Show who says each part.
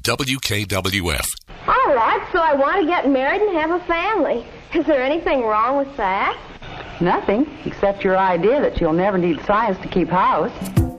Speaker 1: WKWF.
Speaker 2: All right, so I want to get married and have a family. Is there anything wrong with that?
Speaker 3: Nothing, except your idea that you'll never need science to keep house.